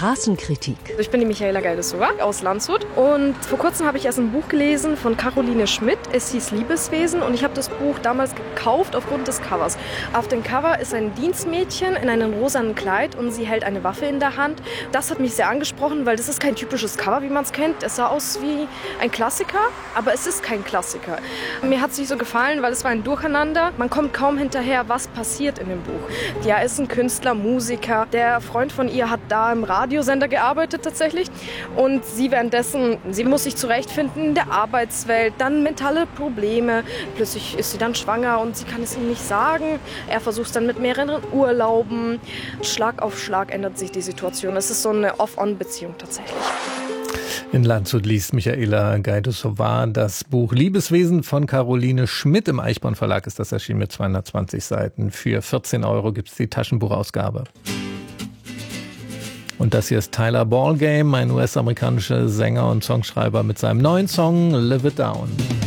Straßenkritik. Ich bin die Michaela Geidesowa aus Landshut und vor kurzem habe ich erst ein Buch gelesen von Caroline Schmidt. Es hieß Liebeswesen und ich habe das Buch damals gekauft aufgrund des Covers. Auf dem Cover ist ein Dienstmädchen in einem rosanen Kleid und sie hält eine Waffe in der Hand. Das hat mich sehr angesprochen, weil das ist kein typisches Cover, wie man es kennt. Es sah aus wie ein Klassiker, aber es ist kein Klassiker. Mir hat es nicht so gefallen, weil es war ein Durcheinander. Man kommt kaum hinterher, was passiert in dem Buch. Ja, ist ein Künstler, Musiker. Der Freund von ihr hat da im Radiosender gearbeitet tatsächlich. Und sie sie muss sich zurechtfinden in der Arbeitswelt, dann mentale Probleme. Plötzlich ist sie dann schwanger und sie kann es ihm nicht sagen. Er versucht es dann mit mehreren Urlauben. Schlag auf Schlag ändert sich die Situation. Es ist so eine Off-on-Beziehung tatsächlich. In Landshut liest Michaela Geidesowa das Buch Liebeswesen von Caroline Schmidt. Im Eichborn Verlag ist das erschienen mit 220 Seiten. Für 14 € gibt es die Taschenbuchausgabe. Und das hier ist Tyler Ballgame, ein US-amerikanischer Sänger und Songschreiber mit seinem neuen Song Live It Down.